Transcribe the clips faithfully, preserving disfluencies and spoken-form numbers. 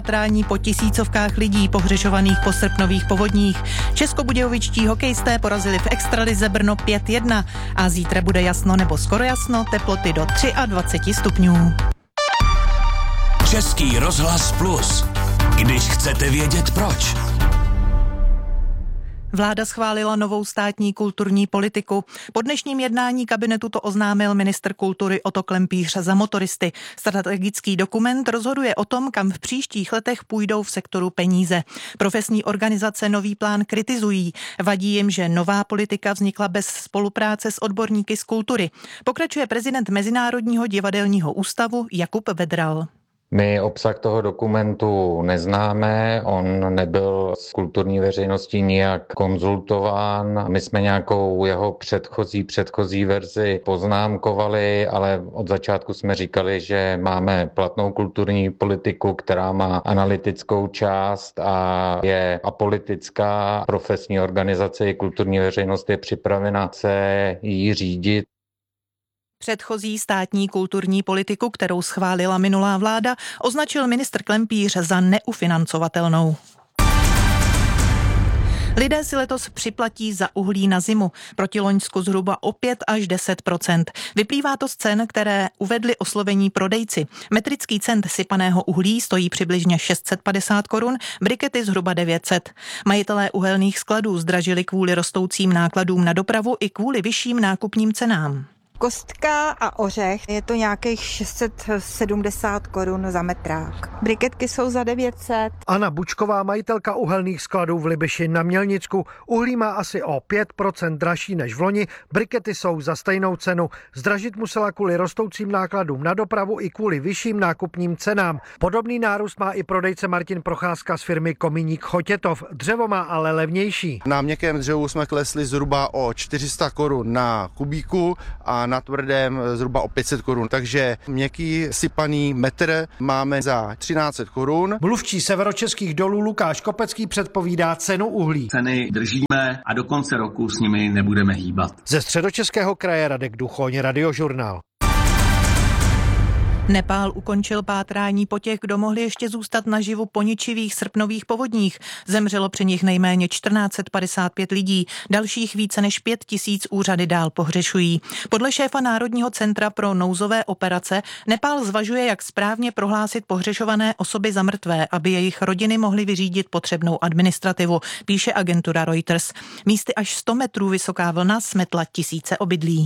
Trání po tisícovkách lidí pohřešovaných po srpnových povodních. Českobudějovičtí hokejisté porazili v extralize Brno pět jedna a zítra bude jasno nebo skoro jasno, teploty do dvacet tři stupňů. Český rozhlas Plus. Když chcete vědět proč. Vláda schválila novou státní kulturní politiku. Po dnešním jednání kabinetu to oznámil ministr kultury Otto Klempíř za motoristy. Strategický dokument rozhoduje o tom, kam v příštích letech půjdou v sektoru peníze. Profesní organizace nový plán kritizují. Vadí jim, že nová politika vznikla bez spolupráce s odborníky z kultury. Pokračuje prezident Mezinárodního divadelního ústavu Jakub Vedral. My obsah toho dokumentu neznáme, on nebyl s kulturní veřejností nijak konzultován. My jsme nějakou jeho předchozí, předchozí verzi poznámkovali, ale od začátku jsme říkali, že máme platnou kulturní politiku, která má analytickou část a je apolitická. Profesní organizace i kulturní veřejnost je připravena se jí řídit. Předchozí státní kulturní politiku, kterou schválila minulá vláda, označil ministr Klempíř za neufinancovatelnou. Lidé si letos připlatí za uhlí na zimu, proti loňsku zhruba o pět až deset procent. Vyplývá to z cen, které uvedli oslovení prodejci. Metrický cent sypaného uhlí stojí přibližně šest set padesát korun, brikety zhruba devět set. Majitelé uhelných skladů zdražili kvůli rostoucím nákladům na dopravu i kvůli vyšším nákupním cenám. Kostka a ořech je to nějakých šest set sedmdesát korun za metrák. Briketky jsou za devět set. Anna Bučková, majitelka uhelných skladů v Libyši na Mělnicku. Uhlí má asi o pět procent dražší než v loni, brikety jsou za stejnou cenu. Zdražit musela kvůli rostoucím nákladům na dopravu i kvůli vyšším nákupním cenám. Podobný nárůst má i prodejce Martin Procházka z firmy Komíník Chotětov. Dřevo má ale levnější. Na měkkém dřevu jsme klesli zhruba o čtyři sta korun na kubíku a na tvrdém zhruba o pět set korun. Takže měkký sypaný metr máme za třináct set korun. Mluvčí severočeských dolů Lukáš Kopecký předpovídá cenu uhlí. Ceny držíme a do konce roku s nimi nebudeme hýbat. Ze Středočeského kraje Radek Duchoň, Radiožurnál. Nepál ukončil pátrání po těch, kdo mohli ještě zůstat naživu po ničivých srpnových povodních. Zemřelo při nich nejméně čtrnáct set padesát pět lidí, dalších více než pět tisíc úřady dál pohřešují. Podle šéfa Národního centra pro nouzové operace Nepál zvažuje, jak správně prohlásit pohřešované osoby za mrtvé, aby jejich rodiny mohly vyřídit potřebnou administrativu, píše agentura Reuters. Místy až sto metrů vysoká vlna smetla tisíce obydlí.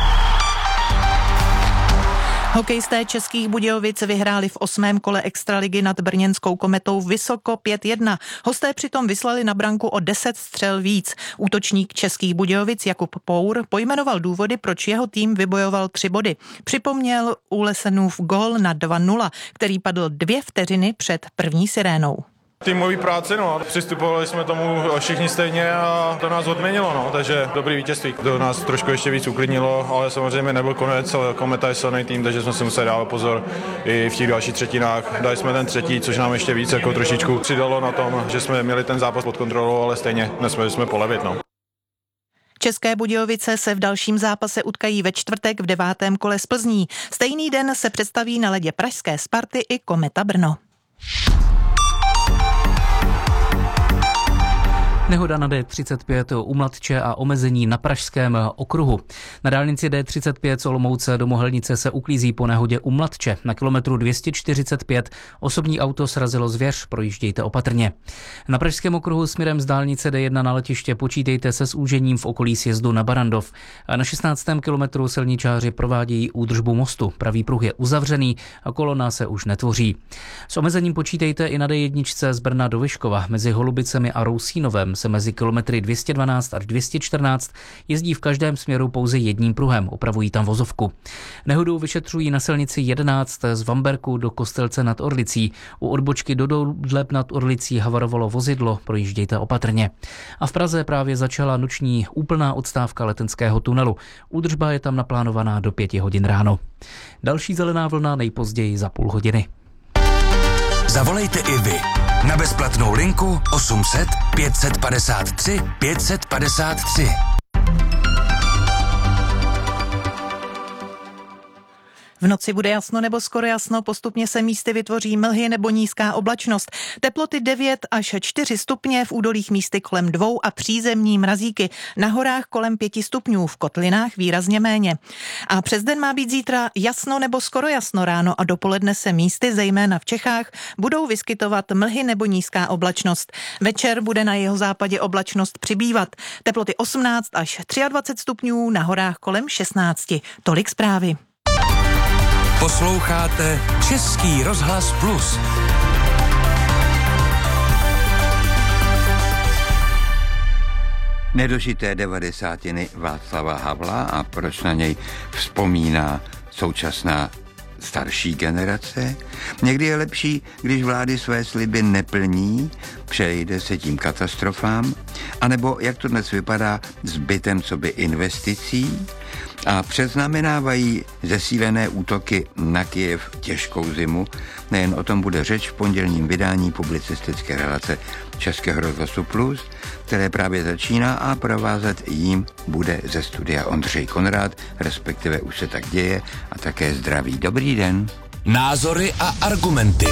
Hokejisté Českých Budějovic vyhráli v osmém kole extraligy nad brněnskou Kometou vysoko pět jedna. Hosté přitom vyslali na branku o deset střel víc. Útočník Českých Budějovic Jakub Pour pojmenoval důvody, proč jeho tým vybojoval tři body. Připomněl Ulesenův gól na dva nula, který padl dvě vteřiny před první sirénou. Týmový práce, no, přistupovali jsme tomu všichni stejně a to nás odměnilo, no, takže dobrý vítězství. To nás trošku ještě víc uklidnilo, ale samozřejmě nebyl konec, Kometa je silný tým, takže jsme si museli dávat pozor i v těch dalších třetinách. Dali jsme ten třetí, což nám ještě víc jako trošičku přidalo na tom, že jsme měli ten zápas pod kontrolou, ale stejně nesměli jsme polevit, no. České Budějovice se v dalším zápase utkají ve čtvrtek v devátém kole z Plzní. Stejný den se představí na ledě pražské Sparty i Kometa Brno. Nehoda na D třicet pět u Mladče a omezení na pražském okruhu. Na dálnici D třicet pět z Olomouce do Mohelnice se uklízí po nehodě u Mladče. Na kilometru dvě stě čtyřicet pět osobní auto srazilo zvěř, projíždějte opatrně. Na pražském okruhu směrem z dálnice D jedna na letiště počítejte se zúžením v okolí sjezdu na Barandov. A na šestnáctém kilometru silničáři provádějí údržbu mostu. Pravý pruh je uzavřený a kolona se už netvoří. S omezením počítejte i na D jedna z Brna do Vyškova. Mezi Holubicemi a Rousínovem se mezi kilometry dvě stě dvanáct až dvě stě čtrnáct jezdí v každém směru pouze jedním pruhem, opravují tam vozovku. Nehodu vyšetřují na silnici jedenáct z Vamberku do Kostelce nad Orlicí. U odbočky do Dleb nad Orlicí havarovalo vozidlo, projíždějte opatrně. A v Praze právě začala noční úplná odstávka Letenského tunelu. Údržba je tam naplánovaná do pěti hodin ráno. Další zelená vlna nejpozději za půl hodiny. Zavolejte i vy na bezplatnou linku osm set pět set padesát tři pět set padesát tři. V V noci bude jasno nebo skoro jasno, postupně se místy vytvoří mlhy nebo nízká oblačnost. Teploty devět až čtyři stupně, v údolích místy kolem dvou a přízemní mrazíky. Na horách kolem pěti stupňů, v kotlinách výrazně méně. A přes den má být zítra jasno nebo skoro jasno, ráno a dopoledne se místy, zejména v Čechách, budou vyskytovat mlhy nebo nízká oblačnost. Večer bude na jeho západě oblačnost přibývat. Teploty osmnáct až dvacet tři stupňů, na horách kolem šestnáct. Tolik zprávy. Posloucháte Český rozhlas Plus. Nedožité devadesátiny Václava Havla a proč na něj vzpomíná současná starší generace. Někdy je lepší, když vlády své sliby neplní, přejde se tím katastrofám, anebo jak to dnes vypadá s bytem coby investicí a předznamenávají zesílené útoky na Kyjev těžkou zimu. Nejen o tom bude řeč v pondělním vydání publicistické relace Českého rozhlasu Plus, které právě začíná, a provázet jím bude ze studia Ondřej Konrád, respektive už se tak děje, a také zdraví. Dobrý den. Názory a argumenty.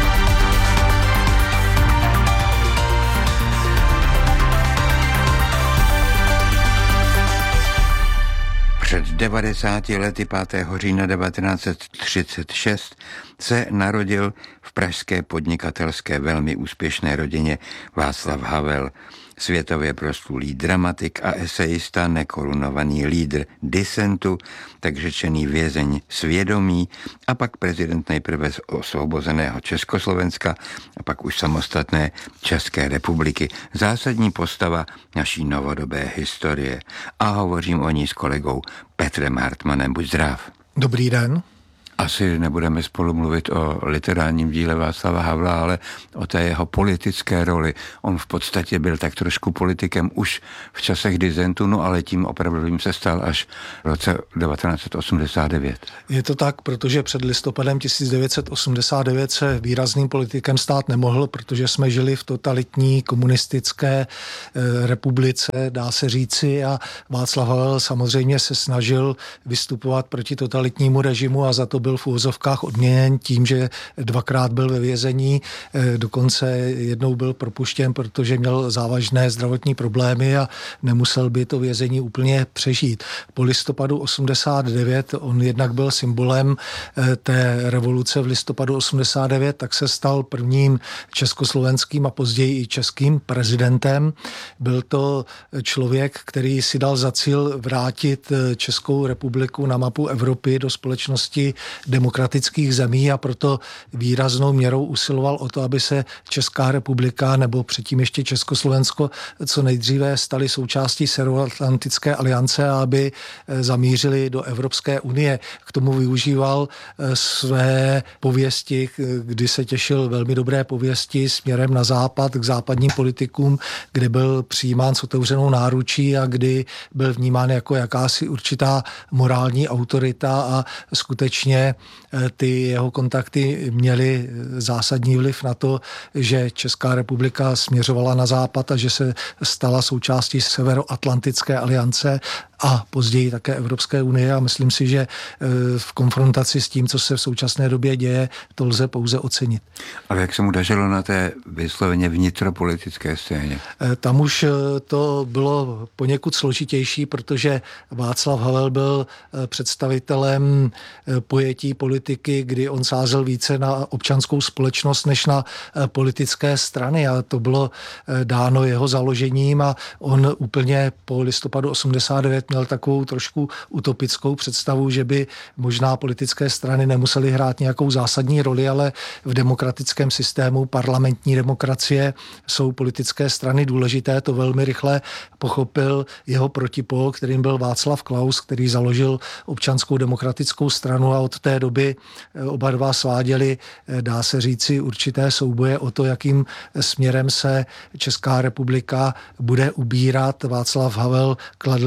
Před devadesáti lety pátého října devatenáct set třicet šest se narodil v pražské podnikatelské velmi úspěšné rodině Václav Havel, světově proslulý dramatik a esejista, nekorunovaný lídr disentu, tak řečený vězeň svědomí a pak prezident nejprve z osvobozeného Československa a pak už samostatné České republiky. Zásadní postava naší novodobé historie. A hovořím o ní s kolegou Petrem Hartmanem. Buď zdrav. Dobrý den. Asi nebudeme spolu mluvit o literárním díle Václava Havla, ale o té jeho politické roli. On v podstatě byl tak trošku politikem už v časech disentu, no ale tím opravdovým se stal až v roce devatenáct set osmdesát devět. Je to tak, protože před listopadem tisíc devět set osmdesát devět se výrazným politikem stát nemohl, protože jsme žili v totalitní komunistické e, republice, dá se říci, a Václav Havel samozřejmě se snažil vystupovat proti totalitnímu režimu a za to byl v úvozovkách odměněn tím, že dvakrát byl ve vězení, dokonce jednou byl propuštěn, protože měl závažné zdravotní problémy a nemusel by to vězení úplně přežít. Po listopadu osmdesát devět on jednak byl symbolem té revoluce v listopadu osmdesát devět, tak se stal prvním československým a později i českým prezidentem. Byl to člověk, který si dal za cíl vrátit Českou republiku na mapu Evropy do společnosti demokratických zemí a proto výraznou měrou usiloval o to, aby se Česká republika nebo předtím ještě Československo co nejdříve staly součástí Severoatlantické aliance a aby zamířili do Evropské unie. K tomu využíval své pověsti, kdy se těšil velmi dobré pověsti směrem na západ, k západním politikům, kde byl přijímán s otevřenou náručí a kdy byl vnímán jako jakási určitá morální autorita a skutečně ty jeho kontakty měly zásadní vliv na to, že Česká republika směřovala na západ a že se stala součástí Severoatlantické aliance a později také Evropské unie, a myslím si, že v konfrontaci s tím, co se v současné době děje, to lze pouze ocenit. Ale jak se mu dařilo na té vysloveně vnitropolitické scéně? Tam už to bylo poněkud složitější, protože Václav Havel byl představitelem pojetí politiky, kdy on sázel více na občanskou společnost než na politické strany, a to bylo dáno jeho založením a on úplně po listopadu osmdesát devět měl takovou trošku utopickou představu, že by možná politické strany nemusely hrát nějakou zásadní roli, ale v demokratickém systému parlamentní demokracie jsou politické strany důležité. To velmi rychle pochopil jeho protipol, kterým byl Václav Klaus, který založil Občanskou demokratickou stranu, a od té doby oba dva sváděli, dá se říci, určité souboje o to, jakým směrem se Česká republika bude ubírat. Václav Havel kladl důraz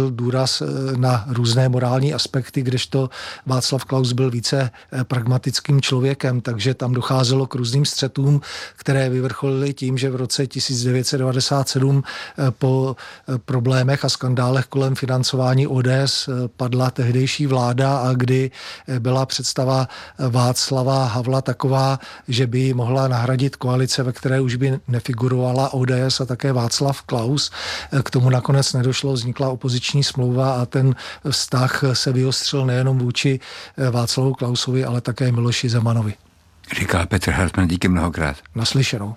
důraz na různé morální aspekty, kdežto Václav Klaus byl více pragmatickým člověkem, takže tam docházelo k různým střetům, které vyvrcholily tím, že v roce tisíc devět set devadesát sedm po problémech a skandálech kolem financování O D S padla tehdejší vláda a kdy byla představa Václava Havla taková, že by mohla nahradit koalice, ve které už by nefigurovala O D S a také Václav Klaus. K tomu nakonec nedošlo, vznikla opoziční smlouva a ten vztah se vyostřil nejenom vůči Václavu Klausovi, ale také Miloši Zemanovi. Říkal Petr Hartmann, díky mnohokrát. Naslyšenou.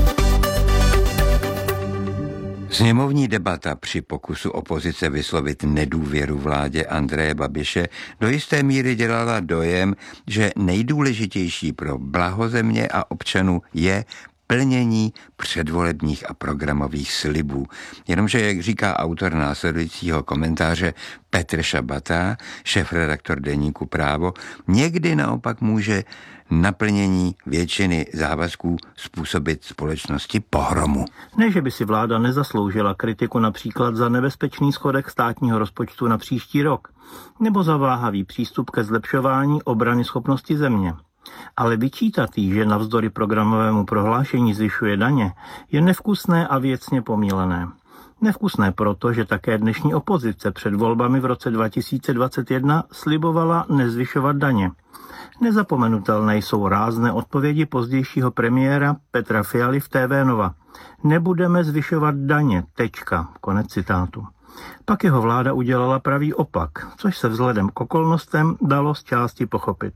Sněmovní debata při pokusu opozice vyslovit nedůvěru vládě Andreje Babiše do jisté míry dělala dojem, že nejdůležitější pro blaho země a občanů je plnění předvolebních a programových slibů. Jenomže, jak říká autor následujícího komentáře Petr Šabata, šéfredaktor deníku Právo, někdy naopak může naplnění většiny závazků způsobit společnosti pohromu. Ne, že by si vláda nezasloužila kritiku například za nebezpečný schodek státního rozpočtu na příští rok, nebo za váhavý přístup ke zlepšování obrany schopnosti země. Ale vyčítat jí, že navzdory programovému prohlášení zvyšuje daně, je nevkusné a věcně pomílené. Nevkusné proto, že také dnešní opozice před volbami v roce dva tisíce dvacet jedna slibovala nezvyšovat daně. Nezapomenutelné jsou rázné odpovědi pozdějšího premiéra Petra Fialy v T V Nova. Nebudeme zvyšovat daně, tečka, konec citátu. Pak jeho vláda udělala pravý opak, což se vzhledem k okolnostem dalo z části pochopit.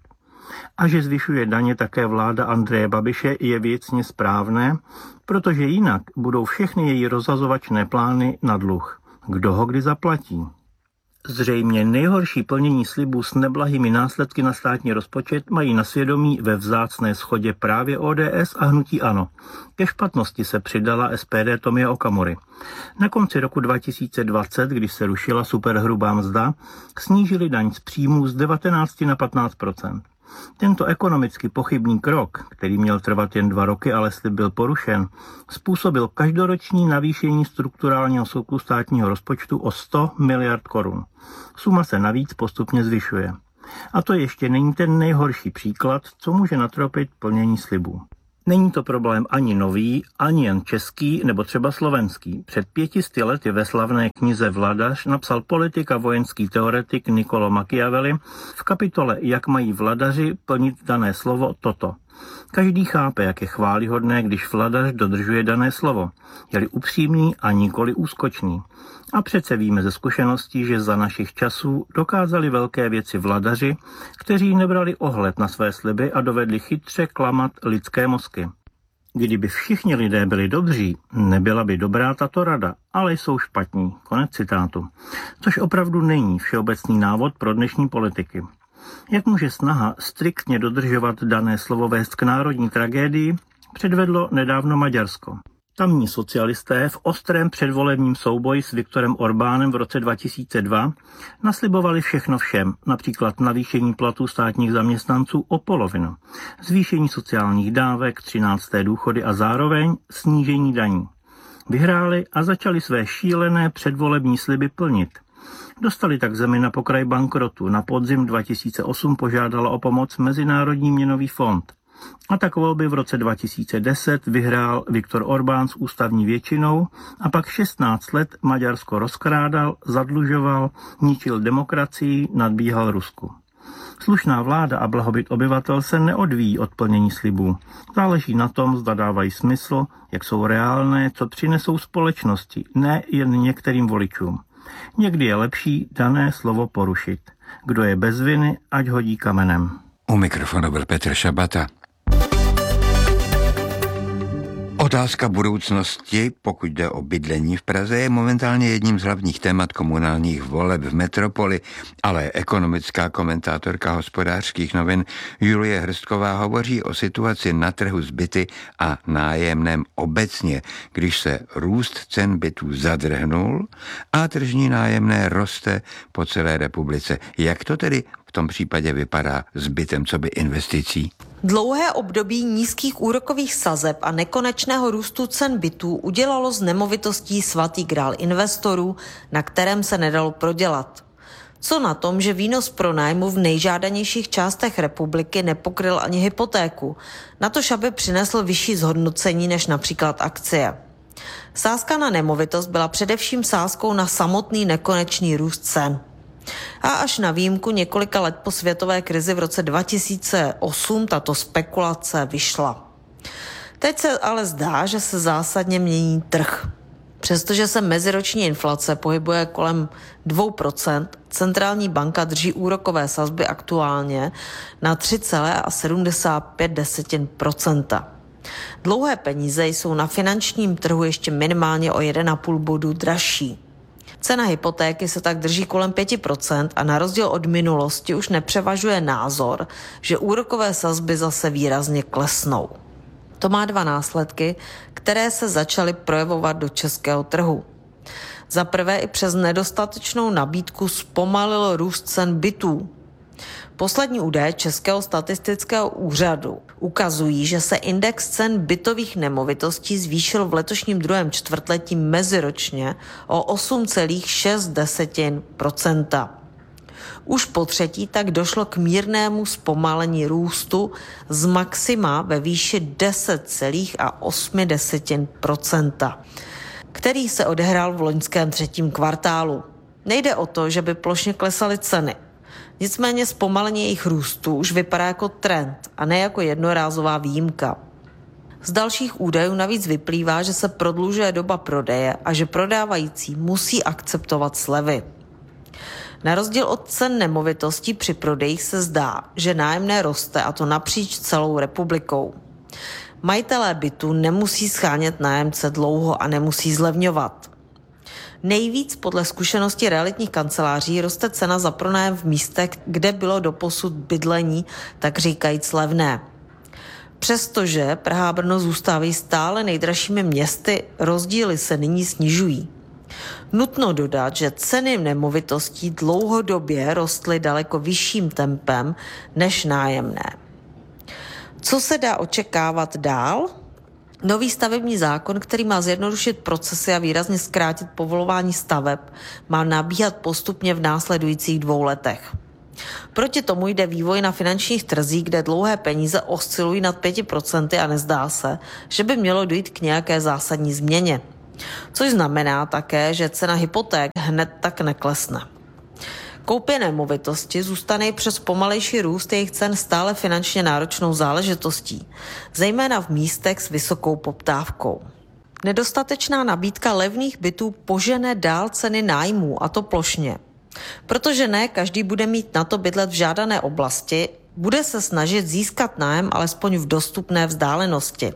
A že zvyšuje daně také vláda Andreje Babiše je věcně správné, protože jinak budou všechny její rozhazovačné plány na dluh. Kdo ho kdy zaplatí? Zřejmě nejhorší plnění slibů s neblahými následky na státní rozpočet mají na svědomí ve vzácné shodě právě O D S a hnutí ANO. Ke špatnosti se přidala S P D Tomia Okamury. Na konci roku dva tisíce dvacet, když se rušila superhrubá mzda, snížili daň z příjmů z devatenáct na patnáct procent. Tento ekonomicky pochybný krok, který měl trvat jen dva roky, ale slib byl porušen, způsobil každoroční navýšení strukturálního schodku státního rozpočtu o sto miliard korun. Suma se navíc postupně zvyšuje. A to ještě není ten nejhorší příklad, co může natropit plnění slibů. Není to problém ani nový, ani jen český nebo třeba slovenský. Před pětisty lety ve slavné knize Vladař napsal politik a vojenský teoretik Niccolo Machiavelli v kapitole Jak mají vladaři plnit dané slovo toto. Každý chápe, jak je chválihodné, když vladař dodržuje dané slovo. Je-li upřímný a nikoli úskočný. A přece víme ze zkušeností, že za našich časů dokázali velké věci vladaři, kteří nebrali ohled na své sliby a dovedli chytře klamat lidské mozky. Kdyby všichni lidé byli dobří, nebyla by dobrá tato rada, ale jsou špatní. Konec citátu. Což opravdu není všeobecný návod pro dnešní politiky. Jak může snaha striktně dodržovat dané slovo vést k národní tragédii, předvedlo nedávno Maďarsko. Tamní socialisté v ostrém předvolebním souboji s Viktorem Orbánem v roce dva tisíce dva naslibovali všechno všem, například navýšení platů státních zaměstnanců o polovinu, zvýšení sociálních dávek, třinácté důchody a zároveň snížení daní. Vyhráli a začali své šílené předvolební sliby plnit. Dostali tak zemi na pokraj bankrotu. Na podzim dva tisíce osm požádala o pomoc Mezinárodní měnový fond. A tak volby v roce dva tisíce deset vyhrál Viktor Orbán s ústavní většinou a pak šestnáct let Maďarsko rozkrádal, zadlužoval, ničil demokracii, nadbíhal Rusku. Slušná vláda a blahobyt obyvatel se neodvíjí od plnění slibů. Záleží na tom, zda dávají smysl, jak jsou reálné, co přinesou společnosti, ne jen některým voličům. Někdy je lepší dané slovo porušit. Kdo je bez viny, ať hodí kamenem. U mikrofonu byl Petr Šabata. Otázka budoucnosti, pokud jde o bydlení v Praze, je momentálně jedním z hlavních témat komunálních voleb v metropoli, ale ekonomická komentátorka Hospodářských novin Julie Hrstková hovoří o situaci na trhu s byty a nájemném obecně, když se růst cen bytů zadrhnul a tržní nájemné roste po celé republice. Jak to tedy v tom případě vypadá s bytem co by investicí? Dlouhé období nízkých úrokových sazeb a nekonečného růstu cen bytů udělalo z nemovitostí svatý grál investorů, na kterém se nedalo prodělat. Co na tom, že výnos pronájmu v nejžádanějších částech republiky nepokryl ani hypotéku, natož aby přinesl vyšší zhodnocení než například akcie. Sázka na nemovitost byla především sázkou na samotný nekonečný růst cen. A až na výjimku několika let po světové krizi v roce dva tisíce osm tato spekulace vyšla. Teď se ale zdá, že se zásadně mění trh. Přestože se meziroční inflace pohybuje kolem dvě procenta, centrální banka drží úrokové sazby aktuálně na tři celá sedmdesát pět procenta. Dlouhé peníze jsou na finančním trhu ještě minimálně o jeden celá pět bodu dražší. Cena hypotéky se tak drží kolem pět procent a na rozdíl od minulosti už nepřevažuje názor, že úrokové sazby zase výrazně klesnou. To má dva následky, které se začaly projevovat do českého trhu. Za prvé i přes nedostatečnou nabídku zpomalil růst cen bytů. Poslední údaje Českého statistického úřadu ukazují, že se index cen bytových nemovitostí zvýšil v letošním druhém čtvrtletí meziročně o osm celá šest procenta. Už po třetí tak došlo k mírnému zpomalení růstu z maxima ve výši deset celá osm procenta, který se odehrál v loňském třetím kvartálu. Nejde o to, že by plošně klesaly ceny. Nicméně zpomalení jejich růstu už vypadá jako trend a ne jako jednorázová výjimka. Z dalších údajů navíc vyplývá, že se prodlužuje doba prodeje a že prodávající musí akceptovat slevy. Na rozdíl od cen nemovitostí při prodejích se zdá, že nájemné roste, a to napříč celou republikou. Majitelé bytu nemusí shánět nájemce dlouho a nemusí zlevňovat. Nejvíc podle zkušenosti realitních kanceláří roste cena za pronájem v místech, kde bylo doposud bydlení, tak říkajíc levné. Přestože Praha a Brno zůstávají stále nejdražšími městy, rozdíly se nyní snižují. Nutno dodat, že ceny nemovitostí dlouhodobě rostly daleko vyšším tempem než nájemné. Co se dá očekávat dál? Nový stavební zákon, který má zjednodušit procesy a výrazně zkrátit povolování staveb, má nabíhat postupně v následujících dvou letech. Proti tomu jde vývoj na finančních trzích, kde dlouhé peníze oscilují nad pět procent a nezdá se, že by mělo dojít k nějaké zásadní změně. Což znamená také, že cena hypoték hned tak neklesne. Koupě nemovitosti zůstane i přes pomalejší růst jejich cen stále finančně náročnou záležitostí, zejména v místech s vysokou poptávkou. Nedostatečná nabídka levných bytů požene dál ceny nájmů, a to plošně. Protože ne každý bude mít na to bydlet v žádané oblasti, bude se snažit získat nájem alespoň v dostupné vzdálenosti.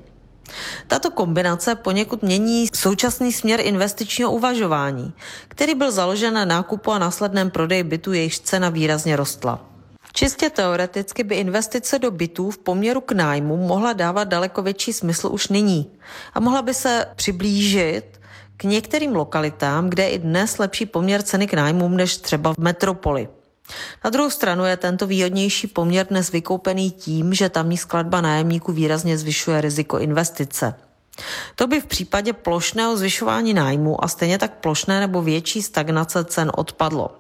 Tato kombinace poněkud mění současný směr investičního uvažování, který byl založen na nákupu a následném prodeji bytů, jejichž cena výrazně rostla. Čistě teoreticky by investice do bytů v poměru k nájmu mohla dávat daleko větší smysl už nyní a mohla by se přiblížit k některým lokalitám, kde je i dnes lepší poměr ceny k nájmům než třeba v metropoli. Na druhou stranu je tento výhodnější poměr dnes vykoupený tím, že tamní skladba nájemníků výrazně zvyšuje riziko investice. To by v případě plošného zvyšování nájmu a stejně tak plošné nebo větší stagnace cen odpadlo.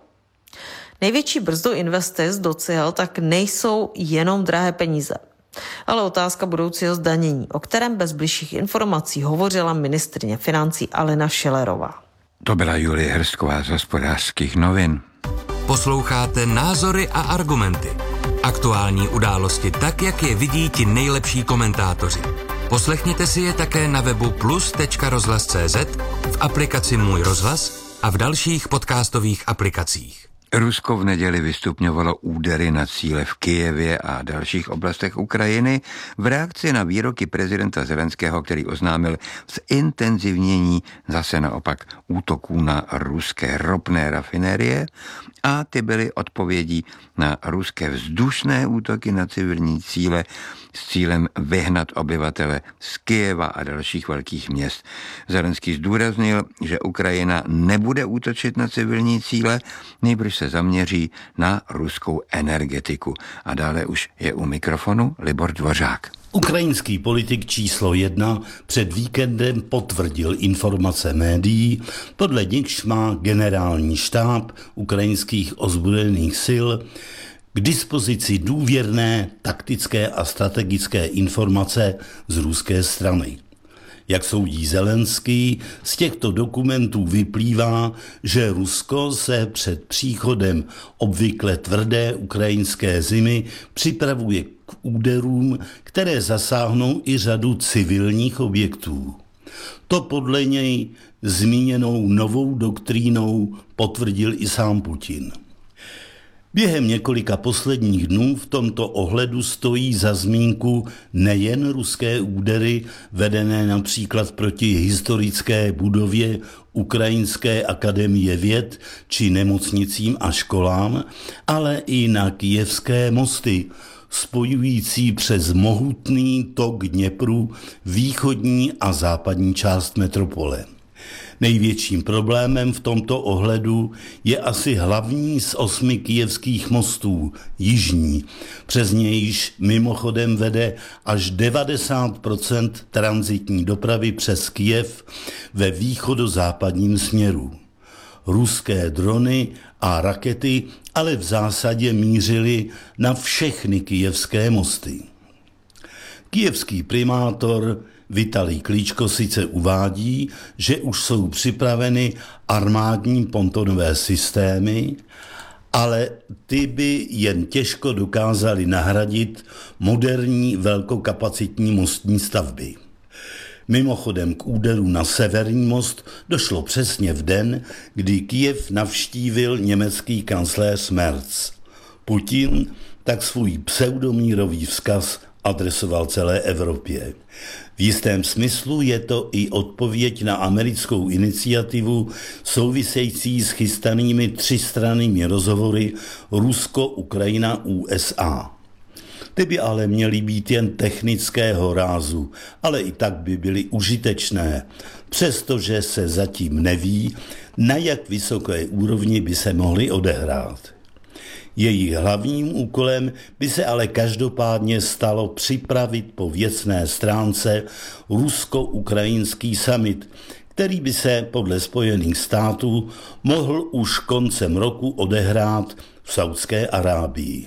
Největší brzdou investic do cihel tak nejsou jenom drahé peníze, ale otázka budoucího zdanění, o kterém bez bližších informací hovořila ministryně financí Alena Schillerová. To byla Julie Hrstková z Hospodářských novin. Posloucháte Názory a argumenty. Aktuální události tak, jak je vidí ti nejlepší komentátoři. Poslechněte si je také na webu plus tečka rozhlas tečka cé zet, v aplikaci Můj rozhlas a v dalších podcastových aplikacích. Rusko v neděli vystupňovalo údery na cíle v Kyjevě a dalších oblastech Ukrajiny v reakci na výroky prezidenta Zelenského, který oznámil zintenzivnění zase naopak útoků na ruské ropné rafinérie, a ty byly odpovědí na ruské vzdušné útoky na civilní cíle s cílem vyhnat obyvatele z Kyjeva a dalších velkých měst. Zelenský zdůraznil, že Ukrajina nebude útočit na civilní cíle, nejbrž se zaměří na ruskou energetiku. A dále už je u mikrofonu Libor Dvořák. Ukrajinský politik číslo jedna před víkendem potvrdil informace médií, podle nichž má generální štáb ukrajinských ozbrojených sil k dispozici důvěrné taktické a strategické informace z ruské strany. Jak soudí Zelenský, z těchto dokumentů vyplývá, že Rusko se před příchodem obvykle tvrdé ukrajinské zimy připravuje k úderům, které zasáhnou i řadu civilních objektů. To podle něj zmíněnou novou doktrínou potvrdil i sám Putin. Během několika posledních dnů v tomto ohledu stojí za zmínku nejen ruské údery vedené například proti historické budově Ukrajinské akademie věd či nemocnicím a školám, ale i na kyjevské mosty, spojující přes mohutný tok Dněpru východní a západní část metropole. Největším problémem v tomto ohledu je asi hlavní z osmi kyjevských mostů, jižní, přes nějž mimochodem vede až devadesát procent tranzitní dopravy přes Kyjev ve východozápadním směru. Ruské drony a rakety ale v zásadě mířily na všechny kyjevské mosty. Kyjevský primátor Vitalij Klíčko sice uvádí, že už jsou připraveny armádní pontonové systémy, ale ty by jen těžko dokázaly nahradit moderní velkokapacitní mostní stavby. Mimochodem k úderu na severní most došlo přesně v den, kdy Kyjev navštívil německý kancléř Merz. Putin tak svůj pseudomírový vzkaz adresoval celé Evropě. V jistém smyslu je to i odpověď na americkou iniciativu související s chystanými třistrannými rozhovory Rusko-Ukrajina-U S A. Ty by ale měly být jen technického rázu, ale i tak by byly užitečné, přestože se zatím neví, na jak vysoké úrovni by se mohly odehrát. Jejich hlavním úkolem by se ale každopádně stalo připravit po věcné stránce rusko-ukrajinský summit, který by se podle Spojených států mohl už koncem roku odehrát v Saudské Arábii.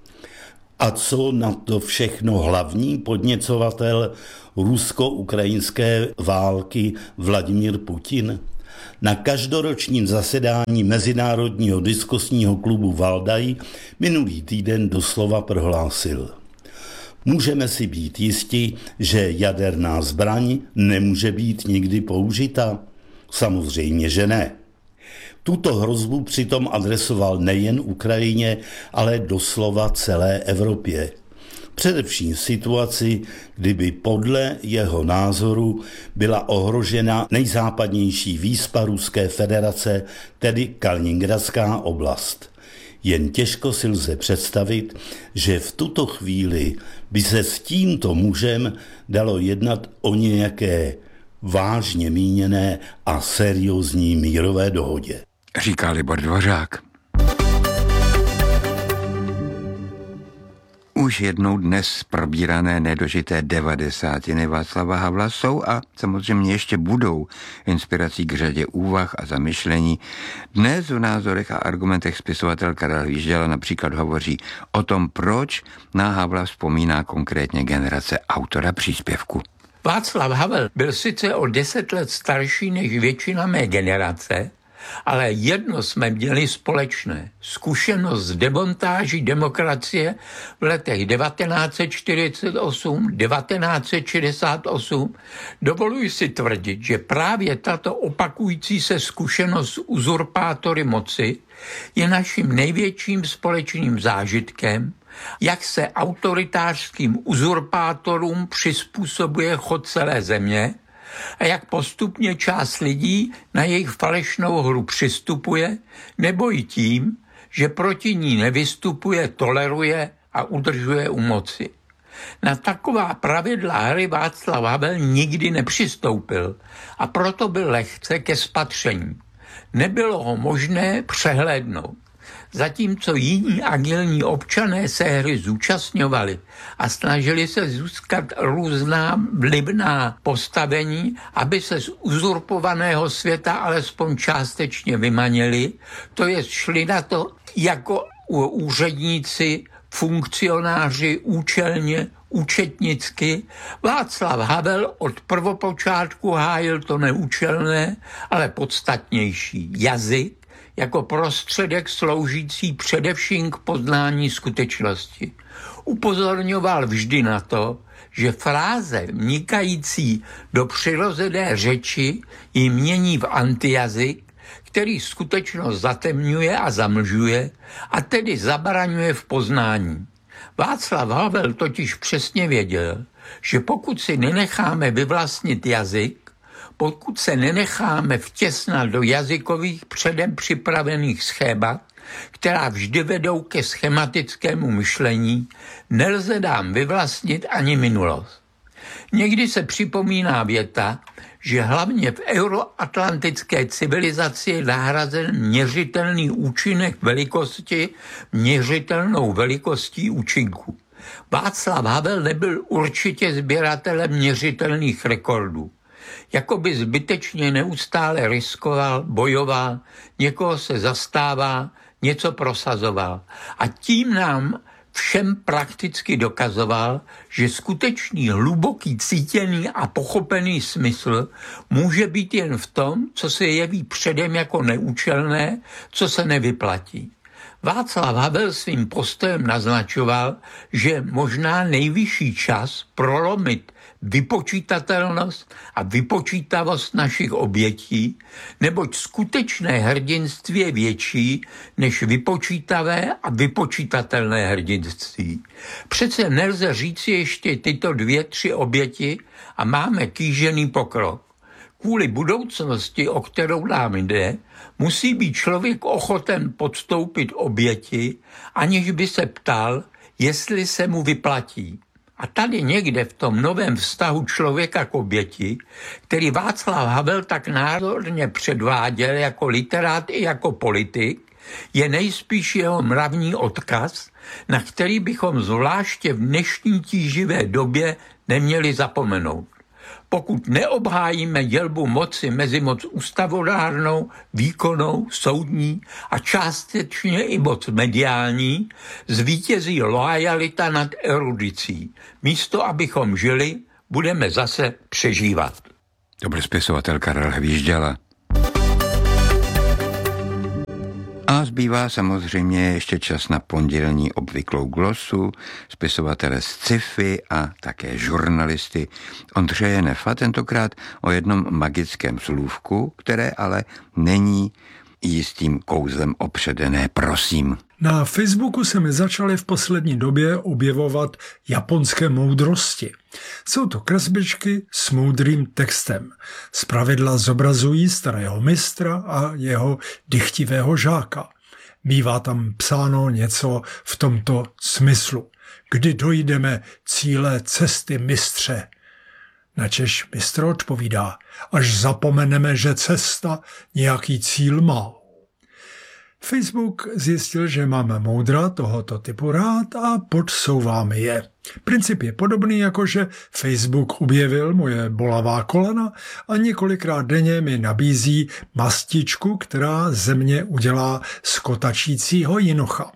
A co na to všechno hlavní podněcovatel rusko-ukrajinské války Vladimír Putin? Na každoročním zasedání Mezinárodního diskusního klubu Valdaj minulý týden doslova prohlásil: můžeme si být jisti, že jaderná zbraň nemůže být nikdy použita? Samozřejmě, že ne. Tuto hrozbu přitom adresoval nejen Ukrajině, ale doslova celé Evropě. Především v situaci, kdyby podle jeho názoru byla ohrožena nejzápadnější výspa Ruské federace, tedy Kaliningradská oblast. Jen těžko si lze představit, že v tuto chvíli by se s tímto mužem dalo jednat o nějaké vážně míněné a seriózní mírové dohodě. Říká Libor Dvořák. Už jednou dnes probírané nedožité devadesátiny Václava Havla jsou a samozřejmě ještě budou inspirací k řadě úvah a zamyšlení. Dnes v názorech a argumentech spisovatel Karel Výžděla například hovoří o tom, proč na Havla vzpomíná konkrétně generace autora příspěvku. Václav Havel byl sice o deset let starší než většina mé generace, ale jedno jsme měli společné. Zkušenost s demontáží demokracie v letech devatenáct set čtyřicet osm devatenáct set šedesát osm. Dovoluji si tvrdit, že právě tato opakující se zkušenost s uzurpátory moci je naším největším společným zážitkem, jak se autoritářským uzurpátorům přizpůsobuje chod celé země a jak postupně část lidí na jejich falešnou hru přistupuje, nebo i tím, že proti ní nevystupuje, toleruje a udržuje u moci. Na taková pravidla hry Václav Havel nikdy nepřistoupil a proto byl lehce ke spatření. Nebylo ho možné přehlédnout. Zatímco jiní agilní občané se hry zúčastňovali a snažili se získat různá vlivná postavení, aby se z uzurpovaného světa alespoň částečně vymanili, to je šli na to jako úředníci, funkcionáři účelně, účetnicky. Václav Havel od prvopočátku hájil to neúčelné, ale podstatnější jazyk jako prostředek sloužící především k poznání skutečnosti. Upozorňoval vždy na to, že fráze vnikající do přirozené řeči ji mění v antijazyk, který skutečnost zatemňuje a zamlžuje a tedy zabraňuje v poznání. Václav Havel totiž přesně věděl, že pokud si nenecháme vyvlastnit jazyk, pokud se nenecháme vtěsnat do jazykových předem připravených schémat, která vždy vedou ke schematickému myšlení, nelze nám vyvlastnit ani minulost. Někdy se připomíná věta, že hlavně v euroatlantické civilizaci je nahrazen měřitelný účinek velikosti měřitelnou velikostí účinku. Václav Havel nebyl určitě sběratelem měřitelných rekordů. Jakoby zbytečně neustále riskoval, bojoval, někoho se zastává, něco prosazoval. A tím nám všem prakticky dokazoval, že skutečný hluboký cítěný a pochopený smysl může být jen v tom, co se jeví předem jako neúčelné, co se nevyplatí. Václav Havel svým postojem naznačoval, že možná nejvyšší čas prolomit vypočítatelnost a vypočítavost našich obětí, neboť skutečné hrdinství je větší než vypočítavé a vypočítatelné hrdinství. Přece nelze říci ještě tyto dvě, tři oběti a máme kýžený pokrok. Kvůli budoucnosti, o kterou nám jde, musí být člověk ochoten podstoupit oběti, aniž by se ptal, jestli se mu vyplatí. A tady někde v tom novém vztahu člověka k oběti, který Václav Havel tak názorně předváděl jako literát i jako politik, je nejspíš jeho mravní odkaz, na který bychom zvláště v dnešní tíživé době neměli zapomenout. Pokud neobhájíme dělbu moci mezi moc ústavodárnou, výkonnou, soudní a částečně i moc mediální, zvítězí loajalita nad erudicí. Místo, abychom žili, budeme zase přežívat. To byl spisovatel Karel Hvížděla. A zbývá samozřejmě ještě čas na pondělní obvyklou glosu, spisovatele z sci-fi a také žurnalisty Ondřeje Nefa, tentokrát o jednom magickém slůvku, které ale není jistým kouzlem opředené, prosím. Na Facebooku se mi začaly v poslední době objevovat japonské moudrosti. Jsou to kresbičky s moudrým textem. Zpravidla zobrazují starého mistra a jeho dychtivého žáka. Bývá tam psáno něco v tomto smyslu. Kdy dojdeme cíle cesty, mistře? Načež mistr odpovídá, až zapomeneme, že cesta nějaký cíl má. Facebook zjistil, že máme moudra tohoto typu rád a podsouvám je. Princip je podobný, jako že Facebook objevil moje bolavá kolena a několikrát denně mi nabízí mastičku, která ze mě udělá skotačícího jinocha.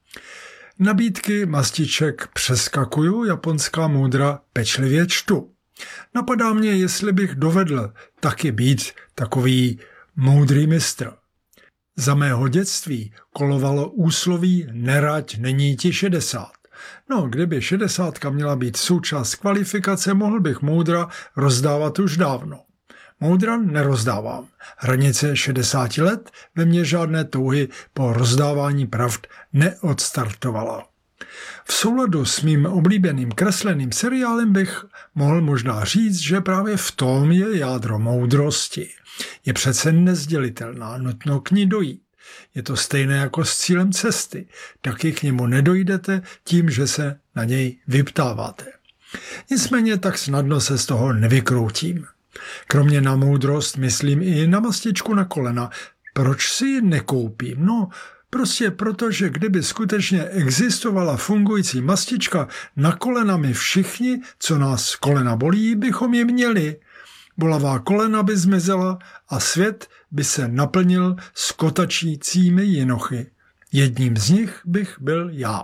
Nabídky mastiček přeskakuju, japonská moudra pečlivě čtu. Napadá mě, jestli bych dovedl taky být takový moudrý mistr. Za mého dětství kolovalo úsloví nerať není ti šedesát. No, kdyby šedesátka měla být součást kvalifikace, mohl bych moudra rozdávat už dávno. Moudra nerozdávám. Hranice šedesáti let ve mně žádné touhy po rozdávání pravd neodstartovala. V souladu s mým oblíbeným kresleným seriálem bych mohl možná říct, že právě v tom je jádro moudrosti. Je přece nezdělitelná, nutno k ní dojít. Je to stejné jako s cílem cesty, taky k němu nedojdete tím, že se na něj vyptáváte. Nicméně tak snadno se z toho nevykroutím. Kromě na moudrost myslím i na mastičku na kolena. Proč si ji nekoupím? No, Prostě proto, že kdyby skutečně existovala fungující mastička na kolena, my všichni, co nás kolena bolí, bychom je měli. Bolavá kolena by zmizela a svět by se naplnil skotačícími jinochy. Jedním z nich bych byl já.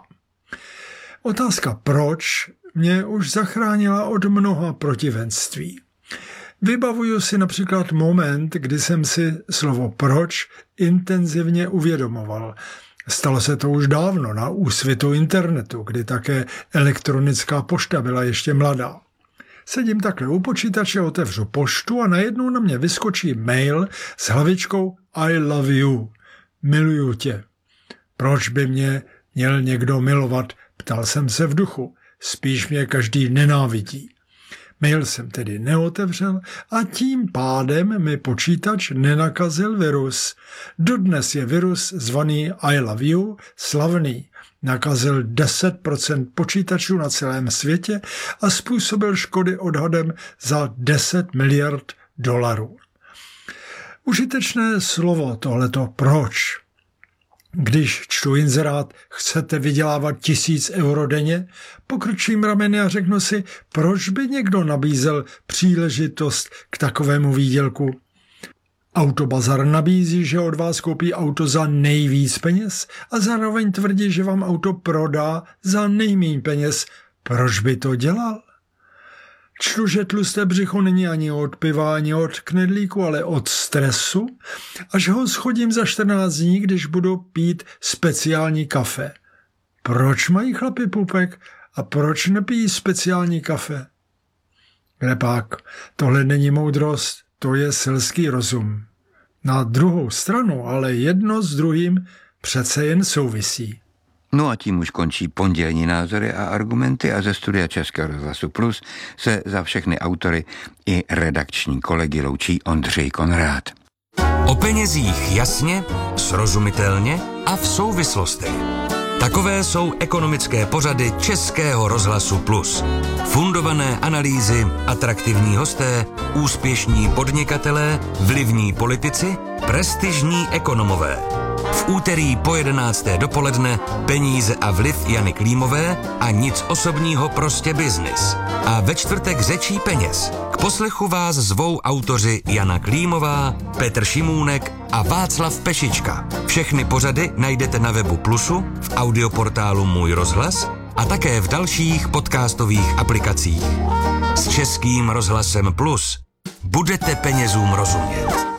Otázka proč mě už zachránila od mnoha protivenství. Vybavuju si například moment, kdy jsem si slovo proč intenzivně uvědomoval. Stalo se to už dávno na úsvitu internetu, kdy také elektronická pošta byla ještě mladá. Sedím takhle u počítače, otevřu poštu a najednou na mě vyskočí mail s hlavičkou I love you. Miluju tě. Proč by mě měl někdo milovat? Ptal jsem se v duchu. Spíš mě každý nenávidí. Mail jsem tedy neotevřel a tím pádem mi počítač nenakazil virus. Dodnes je virus zvaný I love you slavný. Nakazil deset procent počítačů na celém světě a způsobil škody odhadem za deset miliard dolarů. Užitečné slovo tohleto proč. Když čtu inzerát, chcete vydělávat tisíc euro denně, pokrčím rameny a řeknu si, proč by někdo nabízel příležitost k takovému výdělku. Autobazar nabízí, že od vás koupí auto za nejvíc peněz a zároveň tvrdí, že vám auto prodá za nejméně peněz. Proč by to dělal? Čtu, že tlusté břicho není ani od piva, ani od knedlíku, ale od stresu, až ho schodím za čtrnáct dní, když budu pít speciální kafe. Proč mají chlapi pupek a proč nepijí speciální kafe? Kdepak, tohle není moudrost, to je selský rozum. Na druhou stranu ale jedno s druhým přece jen souvisí. No a tím už končí pondělní názory a argumenty a ze studia Českého rozhlasu Plus se za všechny autory i redakční kolegy loučí Ondřej Konrád. O penězích jasně, srozumitelně a v souvislostech. Takové jsou ekonomické pořady Českého rozhlasu Plus. Fundované analýzy, atraktivní hosté, úspěšní podnikatelé, vlivní politici, prestižní ekonomové. V úterý po jedenácté dopoledne Peníze a vliv Jany Klímové a nic osobního, prostě biznis. A ve čtvrtek Řečí peněz. K poslechu vás zvou autoři Jana Klímová, Petr Šimůnek a Václav Pešička. Všechny pořady najdete na webu Plusu, v audioportálu Můj rozhlas a také v dalších podcastových aplikacích. S Českým rozhlasem Plus budete penězům rozumět.